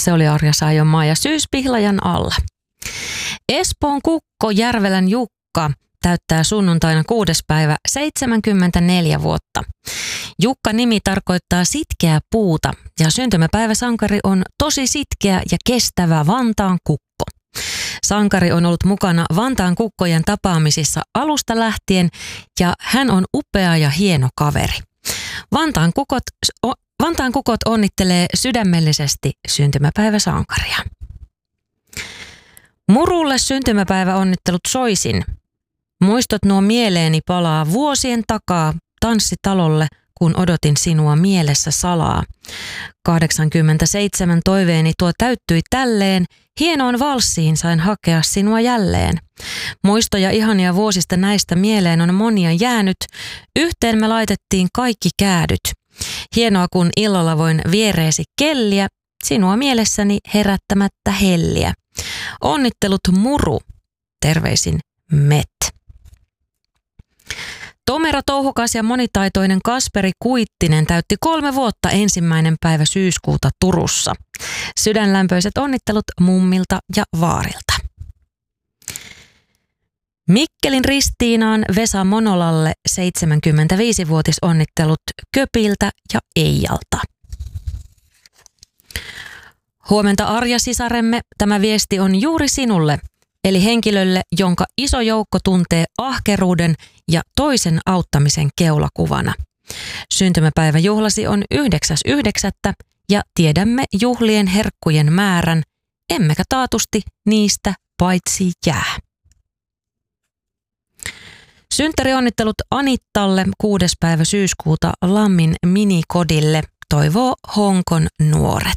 Se oli Arja Saijonmaa ja Syyspihlajan alla. Espoon Kukko Järvelän Jukka täyttää sunnuntaina 6. päivä 74 vuotta. Jukka-nimi tarkoittaa sitkeää puuta ja syntymäpäiväsankari on tosi sitkeä ja kestävä Vantaan kukko. Sankari on ollut mukana Vantaan kukkojen tapaamisissa alusta lähtien ja hän on upea ja hieno kaveri. Vantaan kukot onnittelee sydämellisesti syntymäpäiväsankaria. Murulle syntymäpäiväonnittelut soisin. Muistot nuo mieleeni palaa vuosien takaa tanssitalolle, kun odotin sinua mielessä salaa. 87 toiveeni tuo täyttyi tälleen, hienoon valssiin sain hakea sinua jälleen. Muistoja ihania vuosista näistä mieleen on monia jäänyt, yhteen me laitettiin kaikki käädyt. Hienoa kun illalla voin viereesi kelliä, sinua mielessäni herättämättä helliä. Onnittelut Muru, terveisin Met. Tomero touhukas ja monitaitoinen Kasperi Kuittinen täytti 3 vuotta 1. päivä syyskuuta Turussa. Sydänlämpöiset onnittelut mummilta ja vaarilta. Mikkelin Ristiinaan Vesa Monolalle 75-vuotisonnittelut Köpiltä ja Eijalta. Huomenta Arja sisaremme, tämä viesti on juuri sinulle, eli henkilölle, jonka iso joukko tuntee ahkeruuden ja toisen auttamisen keulakuvana. Syntymäpäiväjuhlasi on 9.9. ja tiedämme juhlien herkkujen määrän, emmekä taatusti niistä paitsi jää. Synttärionnittelut Anittalle 6. päivä syyskuuta Lammin minikodille, toivoo Honkon nuoret.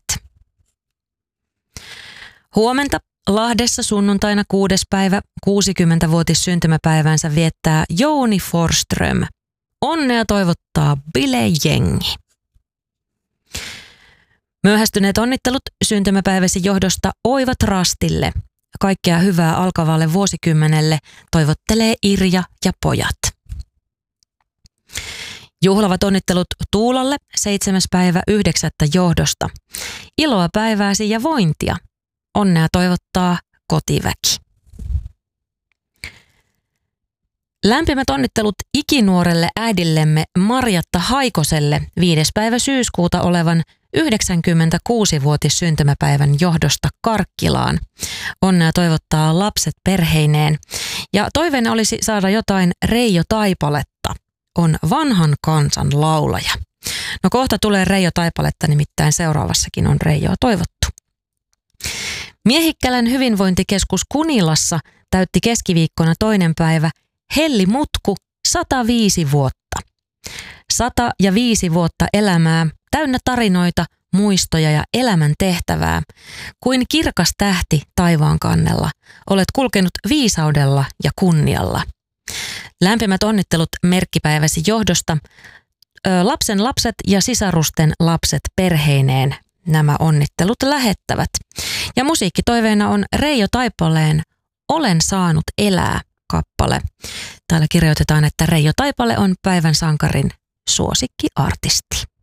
Huomenta Lahdessa sunnuntaina 6. päivä 60-vuotis syntymäpäivänsä viettää Jouni Forström. Onnea toivottaa bilejengi. Myöhästyneet onnittelut syntymäpäiväsi johdosta Oivat Rastille. Kaikkea hyvää alkavalle vuosikymmenelle toivottelee Irja ja pojat. Juhlavat onnittelut Tuulalle 7. päivä 9. johdosta. Iloa päivääsi ja vointia. Onnea toivottaa kotiväki. Lämpimät onnittelut ikinuorelle äidillemme Marjatta Haikoselle 5. päivä syyskuuta olevan 96-vuotis syntymäpäivän johdosta Karkkilaan. Onnea toivottaa lapset perheineen. Ja toiveena olisi saada jotain Reijo Taipaletta. On vanhan kansan laulaja. No kohta tulee Reijo Taipaletta, nimittäin seuraavassakin on Reijoa toivottu. Miehikkälän hyvinvointikeskus Kunilassa täytti keskiviikkona 2. päivä Helli Mutku 105 vuotta. 105 vuotta elämää, täynnä tarinoita, muistoja ja elämän tehtävää. Kuin kirkas tähti taivaan kannella, olet kulkenut viisaudella ja kunnialla. Lämpimät onnittelut merkkipäiväsi johdosta, lapsen lapset ja sisarusten lapset perheineen. Nämä onnittelut lähettävät. Ja musiikkitoiveena on Reijo Taipaleen Olen saanut elää -kappale. Täällä kirjoitetaan, että Reijo Taipale on päivän sankarin suosikkiartisti.